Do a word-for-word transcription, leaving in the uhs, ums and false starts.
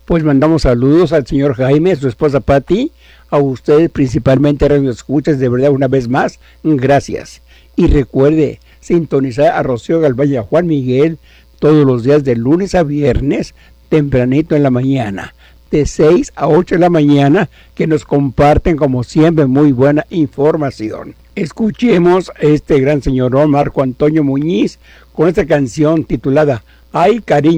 Pues mandamos saludos al señor Jaime, a su esposa Patti, a ustedes principalmente Radio Escuchas, de verdad una vez más, gracias. Y recuerde sintonizar a Rocío Galván y a Juan Miguel todos los días de lunes a viernes, tempranito en la mañana, de seis a ocho de la mañana, que nos comparten como siempre muy buena información. Escuchemos a este gran señor Marco Antonio Muñiz con esta canción titulada Ay, cariño.